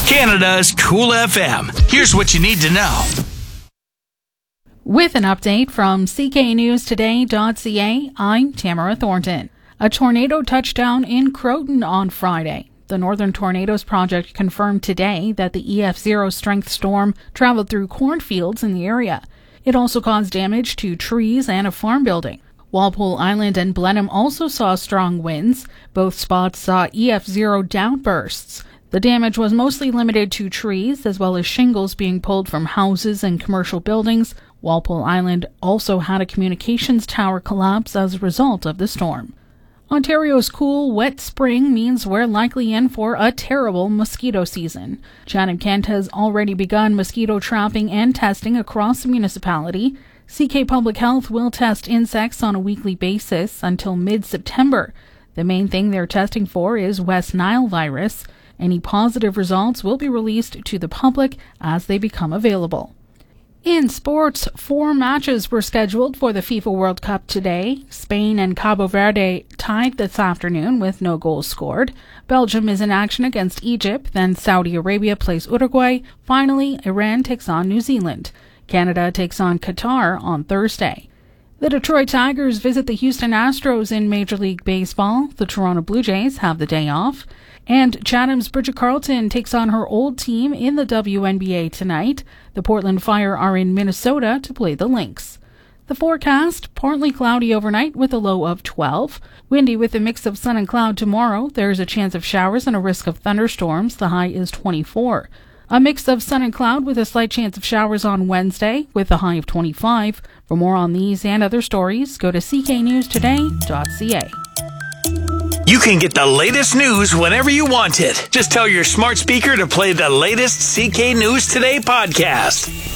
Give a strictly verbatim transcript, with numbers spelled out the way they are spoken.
Canada's Cool F M. Here's what you need to know. With an update from C K News Today dot C A, I'm Tamara Thornton. A tornado touched down in Croton on Friday. The Northern Tornadoes Project confirmed today that the E F zero strength storm traveled through cornfields in the area. It also caused damage to trees and a farm building. Walpole Island and Blenheim also saw strong winds. Both spots saw E F zero downbursts. The damage was mostly limited to trees, as well as shingles being pulled from houses and commercial buildings. Walpole Island also had a communications tower collapse as a result of the storm. Ontario's cool, wet spring means we're likely in for a terrible mosquito season. Chatham-Kent has already begun mosquito trapping and testing across the municipality. C K Public Health will test insects on a weekly basis until mid-September. The main thing they're testing for is West Nile virus. Any positive results will be released to the public as they become available. In sports, four matches were scheduled for the FIFA World Cup today. Spain and Cabo Verde tied this afternoon with no goals scored. Belgium is in action against Egypt, then Saudi Arabia plays Uruguay. Finally, Iran takes on New Zealand. Canada takes on Qatar on Thursday. The Detroit Tigers visit the Houston Astros in Major League Baseball. The Toronto Blue Jays have the day off. And Chatham's Bridget Carleton takes on her old team in the W N B A tonight. The Portland Fire are in Minnesota to play the Lynx. The forecast, partly cloudy overnight with a low of twelve. Windy with a mix of sun and cloud tomorrow. There's a chance of showers and a risk of thunderstorms. The high is twenty-four. A mix of sun and cloud with a slight chance of showers on Wednesday with a high of twenty-five. For more on these and other stories, go to C K News Today dot C A. You can get the latest news whenever you want it. Just tell your smart speaker to play the latest C K News Today podcast.